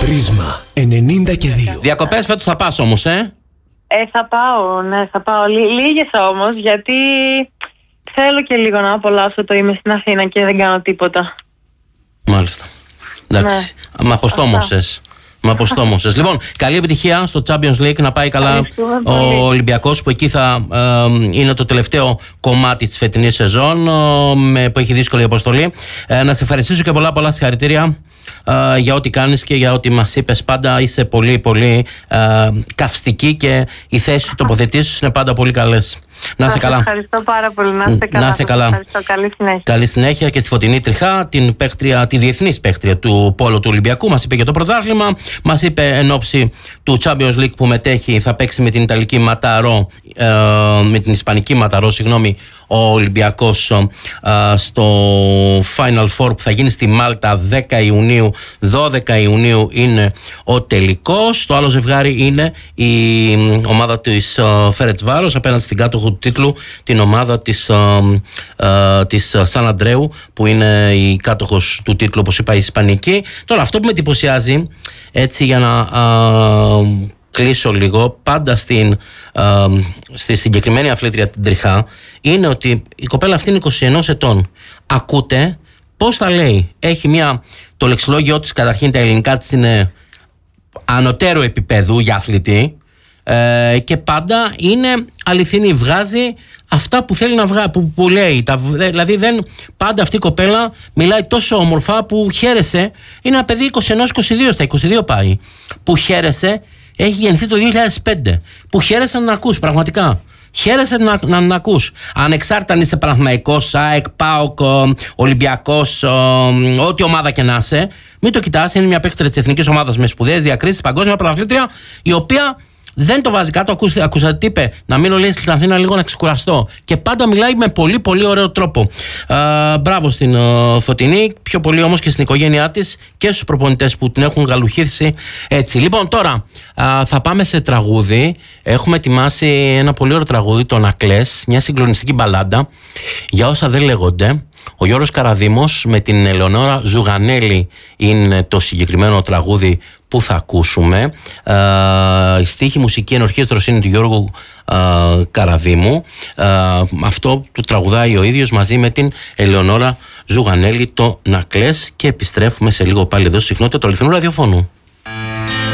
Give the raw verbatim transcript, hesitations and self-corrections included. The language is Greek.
Πρίσμα ενενήντα και δύο. Διακοπές φέτος θα πας όμως, ε? Ε, θα πάω, ναι, θα πάω. Λί, λίγες όμως, γιατί θέλω και λίγο να απολαύσω το είμαι στην Αθήνα και δεν κάνω τίποτα. Μάλιστα. Εντάξει. Ναι. Μα αποστόμωσες. Μα αποστόμωσες. Λοιπόν, καλή επιτυχία στο Champions League, να πάει καλά ο Ολυμπιακός, που εκεί θα ε, είναι το τελευταίο κομμάτι της φετινής σεζόν, ε, με, που έχει δύσκολη αποστολή. Ε, να σε ευχαριστήσω και πολλά πολλά συγχαρητήρια ε, για ό,τι κάνεις και για ό,τι μας είπες. Πάντα είσαι πολύ πολύ ε, καυστική και οι θέσεις σου, τοποθετήσεις είναι πάντα πολύ καλές. Να είσαι καλά. Ευχαριστώ πάρα πολύ. Να είστε καλά. Να είστε καλά. Ευχαριστώ. Καλή συνέχεια. Καλή συνέχεια και στη Φωτεινή Τριχά, την παίκτρια, τη διεθνής παίκτρια του Πόλο του Ολυμπιακού. Μας είπε για το πρωτάθλημα. Μας είπε εν όψη του Champions League που μετέχει, θα παίξει με την Ιταλική Ματαρό, ε, με την Ισπανική Ματαρό, συγγνώμη, ο Ολυμπιακός ε, στο Final Four που θα γίνει στη Μάλτα δέκα Ιουνίου. δώδεκα Ιουνίου είναι ο τελικός. Το άλλο ζευγάρι είναι η ομάδα της ε, Φερετσβάρος απέναντι στην κάτοχο του τίτλου, την ομάδα της, ε, ε, της Σαν Αντρέου, που είναι η κάτοχος του τίτλου, όπως είπα, η Ισπανική. Τώρα, αυτό που με εντυπωσιάζει, έτσι για να ε, κλείσω λίγο, πάντα στην, ε, στη συγκεκριμένη αθλήτρια την Τριχά, είναι ότι η κοπέλα αυτή είναι είκοσι ένα ετών. Ακούτε πώς τα λέει. Έχει μια, το λεξιλόγιο της, καταρχήν τα ελληνικά της είναι ανωτέρω επίπεδου για αθλητή. Ε, και πάντα είναι αληθινή, βγάζει αυτά που θέλει να βγάλει, που, που λέει. Τα, δηλαδή δεν, πάντα αυτή η κοπέλα μιλάει τόσο όμορφα που χαίρεσαι. Είναι ένα παιδί είκοσι ένα είκοσι δύο, στα είκοσι δύο πάει, που χαίρεσαι. Έχει γεννηθεί το δύο χιλιάδες πέντε, που χαίρεσαι να ακούς πραγματικά. Χαίρεσαι να, να, να ακούς. Ανεξάρτητα αν είσαι Παναθηναϊκός, ΑΕΚ, ΠΑΟΚ, Ολυμπιακός, ό,τι ομάδα και να είσαι, μην το κοιτάς. Είναι μια παίκτρια της εθνικής ομάδας με σπουδαίες διακρίσεις, παγκόσμια πρωταθλήτρια, η οποία δεν το βάζει κάτω. Ακούστε, ακούσατε τι είπε. Να μείνω, λέει, στην Αθήνα λίγο να ξεκουραστώ. Και πάντα μιλάει με πολύ πολύ ωραίο τρόπο. Α, μπράβο στην α, Φωτεινή. Πιο πολύ όμως και στην οικογένειά της και στους προπονητές που την έχουν γαλουχίσει έτσι. Λοιπόν, τώρα α, θα πάμε σε τραγούδι. Έχουμε ετοιμάσει ένα πολύ ωραίο τραγούδι, το Νακλές. Μια συγκλονιστική μπαλάντα για όσα δεν λέγονται. Ο Γιώργος Καραδήμος με την Ελεονόρα Ζουγανέλη είναι το συγκεκριμένο τραγούδι που θα ακούσουμε. Ε, η στίχη, μουσική, ενορχήστρωση είναι του Γιώργου ε, Καραδήμου. Ε, αυτό το τραγουδάει ο ίδιος μαζί με την Ελεονόρα Ζουγανέλη, το Νακλές, και επιστρέφουμε σε λίγο πάλι εδώ στη συχνότητα του αληθινού ραδιοφώνου.